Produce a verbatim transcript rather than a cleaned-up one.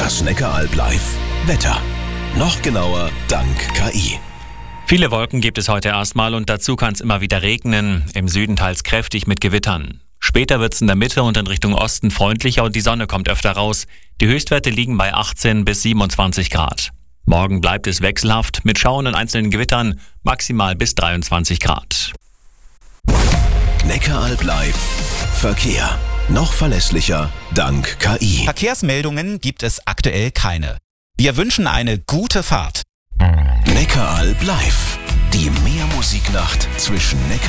Das Neckaralb live. Wetter. Noch genauer dank K I. Viele Wolken gibt es heute erstmal und dazu kann es immer wieder regnen. Im Süden teils kräftig mit Gewittern. Später wird es in der Mitte und in Richtung Osten freundlicher und die Sonne kommt öfter raus. Die Höchstwerte liegen bei achtzehn bis siebenundzwanzig Grad. Morgen bleibt es wechselhaft mit Schauern und einzelnen Gewittern, maximal bis dreiundzwanzig Grad. Neckaralb live. Verkehr. Noch verlässlicher dank K I. Verkehrsmeldungen gibt es aktuell keine. Wir wünschen eine gute Fahrt. Neckaralb live. Die Meermusiknacht zwischen Neckar